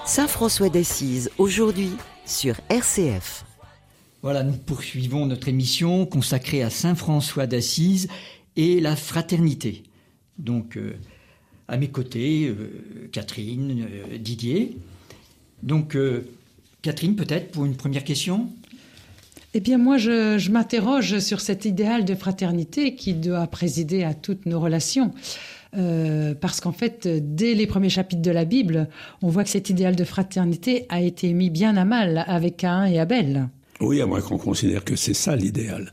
Saint François d'Assise, aujourd'hui, sur RCF. Voilà, nous poursuivons notre émission consacrée à Saint François d'Assise et la fraternité. Donc, à mes côtés, Catherine, Didier. Donc, Catherine, peut-être pour une première question ? Eh bien, moi, je m'interroge sur cet idéal de fraternité qui doit présider à toutes nos relations. Parce qu'en fait, dès les premiers chapitres de la Bible, on voit que cet idéal de fraternité a été mis bien à mal avec Caïn et Abel. Oui, à moins qu'on considère que c'est ça l'idéal.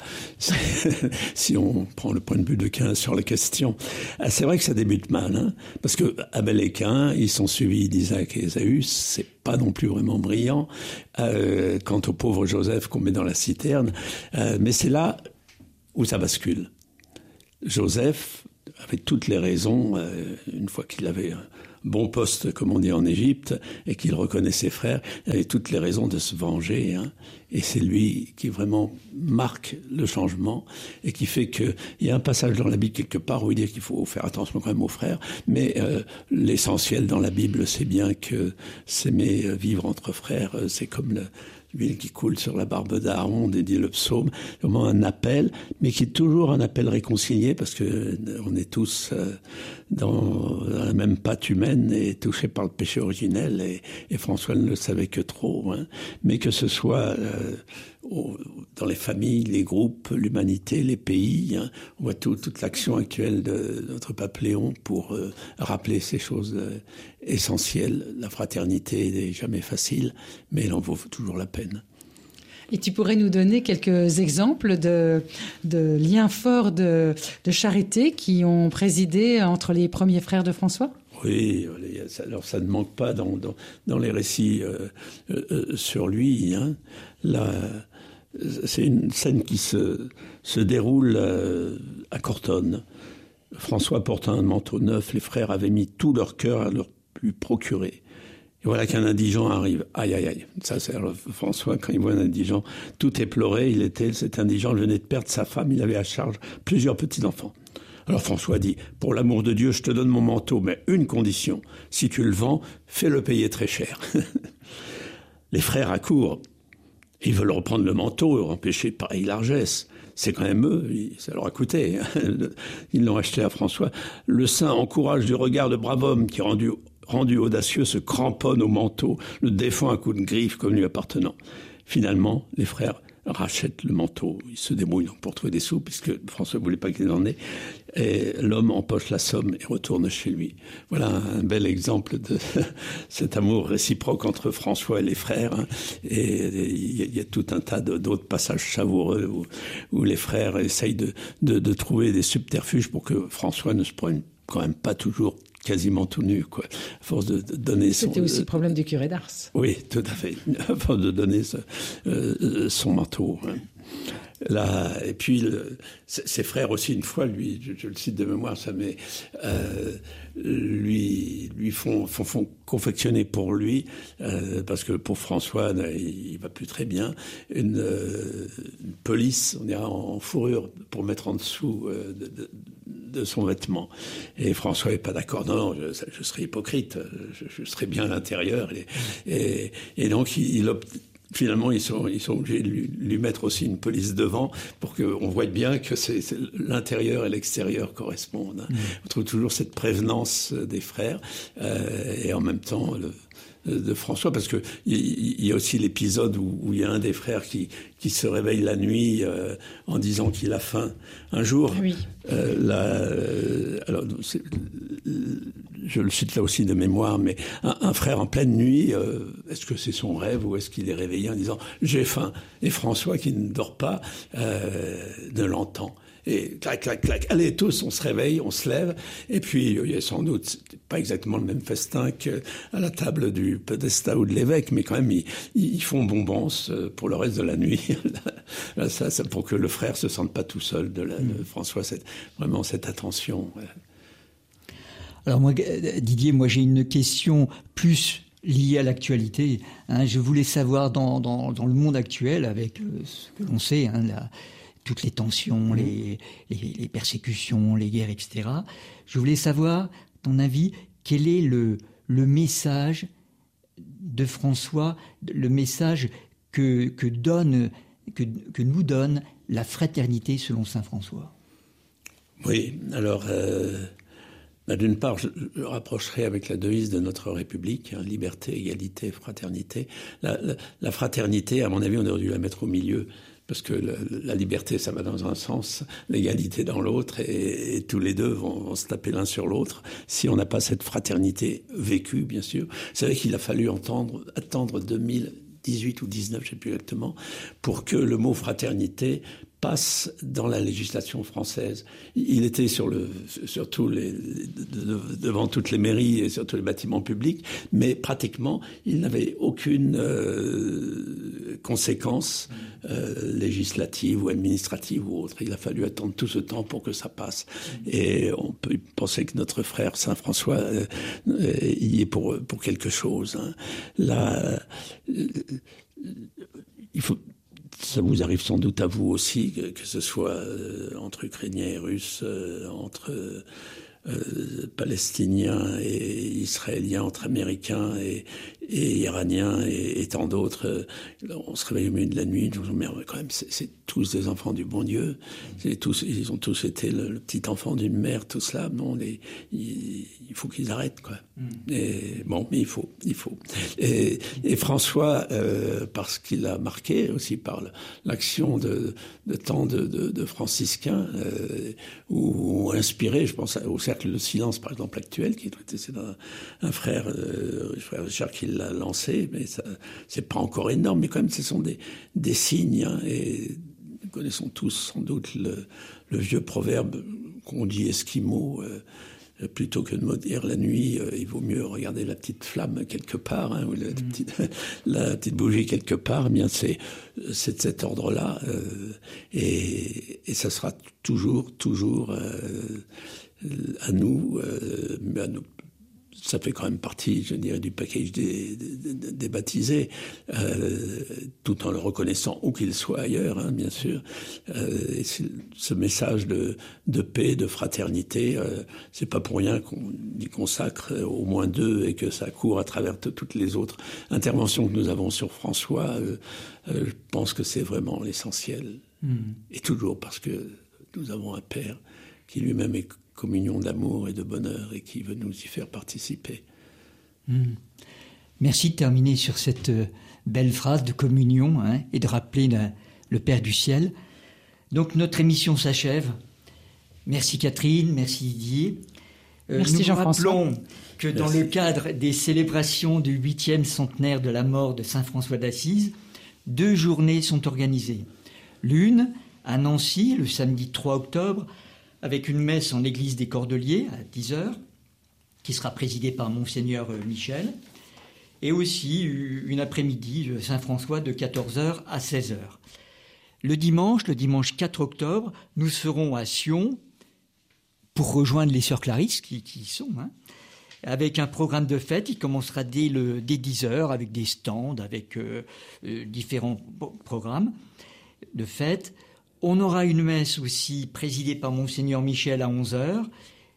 Si on prend le point de vue de Caïn sur la question. C'est vrai que ça débute mal, hein, parce que Abel et Caïn, ils sont suivis d'Isaac et Ésaü, c'est pas non plus vraiment brillant. Quant au pauvre Joseph qu'on met dans la citerne, mais c'est là où ça bascule. Joseph avait toutes les raisons, une fois qu'il avait un bon poste, comme on dit en Égypte, et qu'il reconnaît ses frères, il avait toutes les raisons de se venger. Hein. Et c'est lui qui vraiment marque le changement et qui fait qu'il y a un passage dans la Bible quelque part où il dit qu'il faut faire attention quand même aux frères. Mais l'essentiel dans la Bible, c'est bien que s'aimer vivre entre frères, c'est comme l'huile qui coule sur la barbe d'Aaron, dédié le psaume, vraiment un appel, mais qui est toujours un appel réconcilié, parce que on est tous dans la même pâte humaine et touchés par le péché originel, et François ne le savait que trop, hein. Mais que ce soit dans les familles, les groupes, l'humanité, les pays, hein, on voit toute l'action actuelle de notre pape Léon pour rappeler ces choses essentielles. La fraternité n'est jamais facile, mais elle en vaut toujours la peine. Et tu pourrais nous donner quelques exemples de liens forts de charité qui ont présidé entre les premiers frères de François ? Oui, alors ça ne manque pas dans les récits sur lui. Hein. Là, c'est une scène qui se déroule à Cortonne. François portant un manteau neuf, les frères avaient mis tout leur cœur à lui procurer. Et voilà qu'un indigent arrive. Aïe, aïe, aïe. Ça, c'est François, quand il voit un indigent, tout éploré. Cet indigent venait de perdre sa femme, il avait à charge plusieurs petits-enfants. Alors François dit, pour l'amour de Dieu, je te donne mon manteau, mais une condition. Si tu le vends, fais-le payer très cher. Les frères accourent. Ils veulent reprendre le manteau, empêcher pareille largesse. C'est quand même eux, ça leur a coûté. Ils l'ont acheté à François. Le saint encourage du regard de brave homme qui, rendu audacieux, se cramponne au manteau, le défend à coups de griffe comme lui appartenant. Finalement, les frères rachètent le manteau. Ils se débrouillent pour trouver des sous, puisque François ne voulait pas qu'il en ait. Et l'homme empoche la somme et retourne chez lui. Voilà un bel exemple de cet amour réciproque entre François et les frères. Hein. Et il y a tout un tas d'autres passages savoureux où les frères essayent de trouver des subterfuges pour que François ne se prenne quand même pas toujours quasiment tout nu, quoi. À force de donner C'était aussi le problème du curé d'Ars. Oui, tout à fait. À force de donner son manteau. Hein. Là, et puis, ses frères aussi, une fois, lui, je le cite de mémoire, ça, mais lui font confectionner pour lui, parce que pour François, il va plus très bien, une pelisse, on dirait en fourrure, pour mettre en dessous de son vêtement. Et François n'est pas d'accord. Non, je serais hypocrite. Je serais bien à l'intérieur. Et donc, finalement, ils sont obligés de lui mettre aussi une pelisse devant pour qu'on voit bien que c'est l'intérieur et l'extérieur correspondent. On trouve toujours cette prévenance des frères et en même temps de François, parce que il y a aussi l'épisode où il y a un des frères qui se réveille la nuit en disant qu'il a faim. Un jour, oui. Alors je le cite là aussi de mémoire, mais un frère en pleine nuit, est-ce que c'est son rêve ou est-ce qu'il est réveillé en disant j'ai faim? Et François, qui ne dort pas, ne l'entend. Et clac, clac, clac. Allez, tous, on se réveille, on se lève. Et puis, il y a sans doute pas exactement le même festin qu'à la table du podestat ou de l'évêque, mais quand même, ils font bombance pour le reste de la nuit. ça, pour que le frère se sente pas tout seul de François, vraiment cette attention. Alors moi, Didier, j'ai une question plus liée à l'actualité. Hein. Je voulais savoir, dans le monde actuel, avec ce que l'on sait, hein, toutes les tensions, les persécutions, les guerres, etc. Je voulais savoir, ton avis, quel est le message de François, le message que nous donne la fraternité selon saint François. Oui, alors, d'une part, je rapprocherai avec la devise de notre République, liberté, égalité, fraternité. La fraternité, à mon avis, on aurait dû la mettre au milieu, parce que la liberté, ça va dans un sens, l'égalité dans l'autre, et tous les deux vont se taper l'un sur l'autre, si on n'a pas cette fraternité vécue, bien sûr. C'est vrai qu'il a fallu attendre 2018 ou 19, je ne sais plus exactement, pour que le mot fraternité passe dans la législation française. Il était devant toutes les mairies et sur tous les bâtiments publics, mais pratiquement, il n'avait aucune conséquence législative ou administrative ou autre. Il a fallu attendre tout ce temps pour que ça passe. Et on peut penser que notre frère Saint François y est pour quelque chose. Là, il faut... Ça vous arrive sans doute à vous aussi, que ce soit entre Ukrainiens et Russes, entre Palestiniens et Israéliens, entre Américains et Iraniens et tant d'autres. On se réveille au milieu de la nuit, on se dit, mais quand même, c'est tous des enfants du bon Dieu. Ils ont tous été le petit enfant d'une mère, tout cela. Non, il faut qu'ils arrêtent, quoi. Et bon, mais il faut. Et François, parce qu'il a marqué aussi par l'action de tant de franciscains, ou inspiré, je pense au cercle de silence, par exemple, actuel, qui c'est un frère Richard qui l'a lancé, mais ça, c'est pas encore énorme, mais quand même, ce sont des signes, hein, et nous connaissons tous sans doute le vieux proverbe qu'on dit esquimau, plutôt que de maudire la nuit, il vaut mieux regarder la petite flamme quelque part, hein, ou la petite bougie quelque part. Eh bien, c'est de cet ordre-là, et ça sera toujours à nous, ça fait quand même partie, je dirais, du package des baptisés, tout en le reconnaissant où qu'il soit ailleurs, hein, bien sûr. Et ce message de paix, de fraternité, c'est pas pour rien qu'on y consacre au moins 2 et que ça court à travers toutes les autres interventions que nous avons sur François. Je pense que c'est vraiment l'essentiel. Et toujours parce que nous avons un Père qui lui-même est communion d'amour et de bonheur et qui veut nous y faire participer. Merci de terminer sur cette belle phrase de communion, hein, et de rappeler le Père du ciel. Donc notre émission s'achève. Merci Catherine, merci Didier. Merci Jean-François. Nous rappelons que dans le cadre des célébrations du 8e centenaire de la mort de Saint François d'Assise, 2 journées sont organisées. L'une à Nancy, le samedi 3 octobre, avec une messe en l'église des Cordeliers à 10h, qui sera présidée par Monseigneur Michel, et aussi une après-midi de Saint-François de 14h à 16h. Le dimanche 4 octobre, nous serons à Sion pour rejoindre les sœurs Clarisse qui y sont, hein, avec un programme de fête qui commencera dès 10h, avec des stands, avec différents programmes de fête. On aura une messe aussi présidée par Monseigneur Michel à 11h.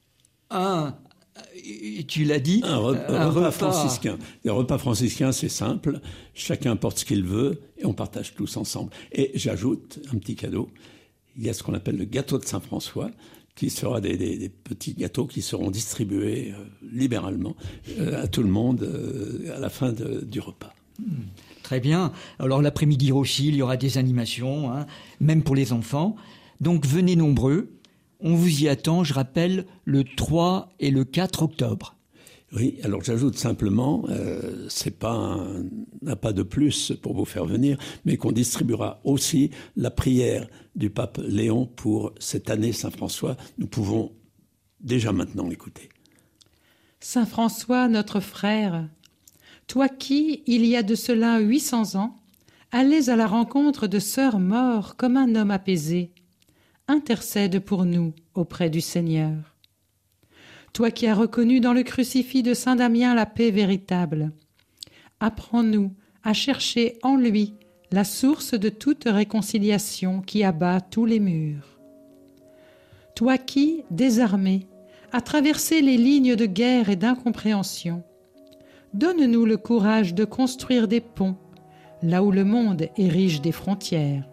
Tu l'as dit, un repas franciscain. Le repas franciscain, c'est simple. Chacun porte ce qu'il veut et on partage tous ensemble. Et j'ajoute un petit cadeau. Il y a ce qu'on appelle le gâteau de Saint-François, qui sera des petits gâteaux qui seront distribués libéralement à tout le monde à la fin du repas. Très bien. Alors l'après-midi aussi, il y aura des animations, hein, même pour les enfants. Donc venez nombreux. On vous y attend, je rappelle, le 3 et le 4 octobre. Oui, alors j'ajoute simplement, c'est pas un pas de plus pour vous faire venir, mais qu'on distribuera aussi la prière du pape Léon pour cette année Saint-François. Nous pouvons déjà maintenant l'écouter. Saint François, notre frère, toi qui, il y a de cela 800 ans, allais à la rencontre de sœurs morts comme un homme apaisé, intercède pour nous auprès du Seigneur. Toi qui as reconnu dans le crucifix de Saint Damien la paix véritable, apprends-nous à chercher en lui la source de toute réconciliation qui abat tous les murs. Toi qui, désarmé, as traversé les lignes de guerre et d'incompréhension, Donne-nous le courage de construire des ponts, là où le monde érige des frontières.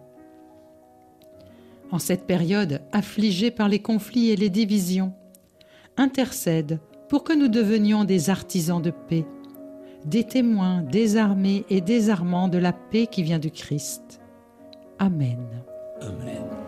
En cette période affligée par les conflits et les divisions, intercède pour que nous devenions des artisans de paix, des témoins désarmés et désarmants de la paix qui vient du Christ. Amen. Amen.